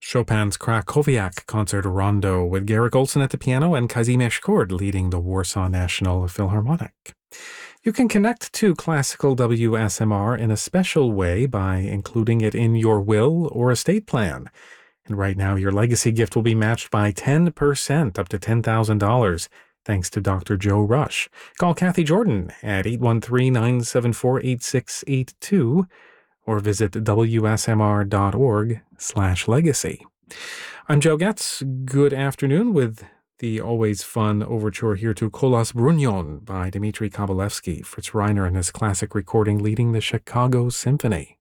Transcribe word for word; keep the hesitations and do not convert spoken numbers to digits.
Chopin's Krakowiak Concert Rondo with Garrick Olson at the piano and Kazimierz Kord leading the Warsaw National Philharmonic. You can connect to Classical W S M R in a special way by including it in your will or estate plan. And right now, your legacy gift will be matched by ten percent up to ten thousand dollars, thanks to Doctor Joe Rush. Call Kathy Jordan at eight one three, nine seven four, eight six eight two or visit wsmr.org slash legacy. I'm Joe Getz. Good afternoon with the always fun overture here to Kolos Brunyon by Dmitri Kabalevsky, Fritz Reiner and his classic recording leading the Chicago Symphony.